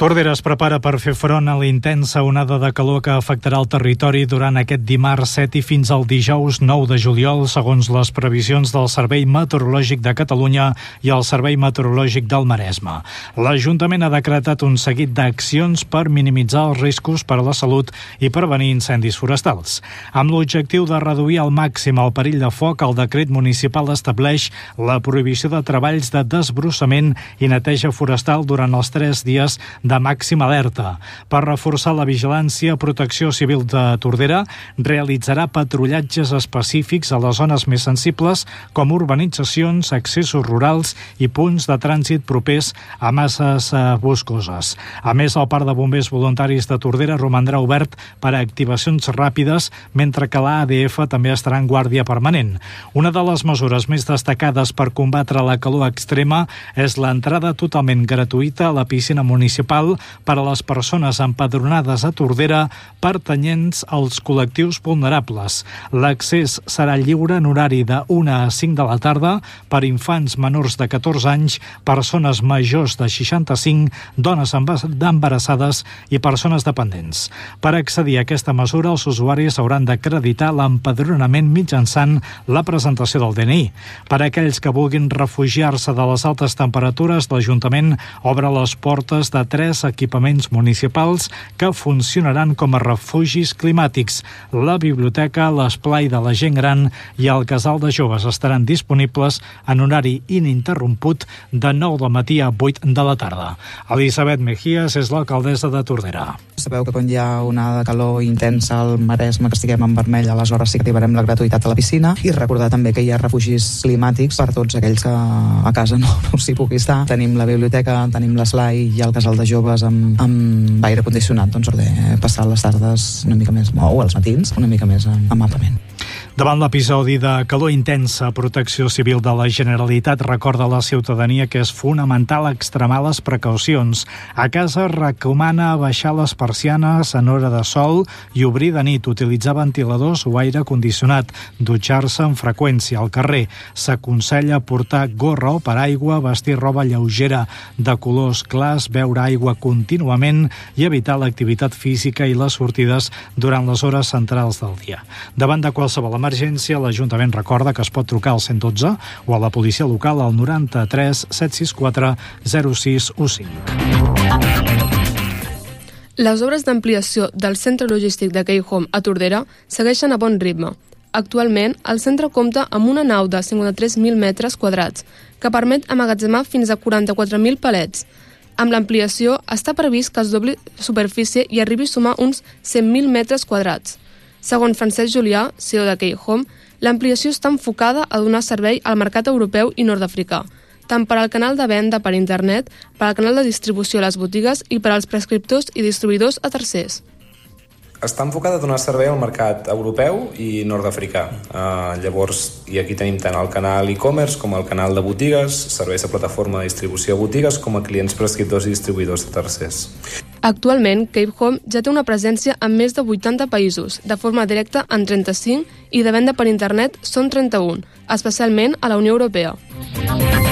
Tordera es prepara per fer front a la intensa onada de calor que afectarà el territori durant aquest dimarts 7 i fins al dijous 9 de juliol, segons les previsions del Servei Meteorològic de Catalunya i el Servei Meteorològic del Maresme. L'Ajuntament ha decretat un seguit d'accions per minimitzar els riscos per a la salut i prevenir incendis forestals. Amb l'objectiu de reduir al màxim el perill de foc, el decret municipal estableix la prohibició de treballs de desbrossament i neteja forestal durant els 3 dies de màxima alerta. Per reforçar la vigilància, Protecció Civil de Tordera realitzarà patrullatges específics a les zones més sensibles, com urbanitzacions, accessos rurals i punts de trànsit propers a masses boscoses. A més, el Parc de Bombers Voluntaris de Tordera romandrà obert per a activacions ràpides, mentre que l'ADF també estarà en guàrdia permanent. Una de les mesures més destacades per combatre la calor extrema és l'entrada totalment gratuïta a la piscina municipal per a les persones empadronades a Tordera pertanyents als col·lectius vulnerables. L'accés serà lliure en horari de 1 a 5 de la tarda per infants menors de 14 anys, persones majors de 65, dones embarassades i persones dependents. Per accedir a aquesta mesura, els usuaris hauran d'acreditar l'empadronament mitjançant la presentació del DNI. Per a aquells que vulguin refugiar-se de les altes temperatures, l'Ajuntament obre les portes de 3 equipaments municipals que funcionaran com a refugis climàtics. La biblioteca, l'esplai de la gent gran i el casal de joves estaran disponibles en horari ininterromput de 9 del matí a 8 de la tarda. Elisabet Mejías és l'alcaldessa de Tordera. Sabeu que quan hi ha una de calor intensa al Maresme, que estiguem en vermell, aleshores sí que activarem la gratuïtat a la piscina, i recordar també que hi ha refugis climàtics per tots aquells que a casa no s'hi pugui estar. Tenim la biblioteca, tenim l'esplai i el casal de joves amb aire condicionat, doncs de passar les tardes una mica més, o els matins, una mica més amablement. Davant l'episodi de calor intensa, Protecció Civil de la Generalitat recorda a la ciutadania que és fonamental extremar les precaucions. A casa recomana baixar les persianes en hora de sol i obrir de nit, utilitzar ventiladors o aire condicionat, dutxar-se amb freqüència. Al carrer s'aconsella portar gorra o paraigua, vestir roba lleugera de colors clars, beure aigua contínuament i evitar l'activitat física i les sortides durant les hores centrals del dia. Davant de qualsevol emergència, l'Ajuntament recorda que es pot trucar al 112 o a la policia local al 93 764 0615. Les obres d'ampliació del centre logístic de Key Home a Tordera segueixen a bon ritme. Actualment, el centre compta amb una nau de 53.000 metres quadrats, que permet emmagatzemar fins a 44.000 palets. Amb l'ampliació, està previst que es dobli superfície i arribi a sumar uns 100.000 metres quadrats. Segons Francesc Julià, CEO de Key Home, l'ampliació està enfocada a donar servei al mercat europeu i nord-africà, tant per al canal de venda per internet, per al canal de distribució a les botigues i per als prescriptors i distribuïdors a tercers. Està enfocada a donar servei al mercat europeu i nord-africà. Llavors, i aquí tenim tant el canal e-commerce com el canal de botigues, serveis de plataforma de distribució a botigues com a clients prescriptors i distribuïdors de tercers. Actualment, Key Home ja té una presència en més de 80 països, de forma directa en 35 i de venda per internet són 31, especialment a la Unió Europea.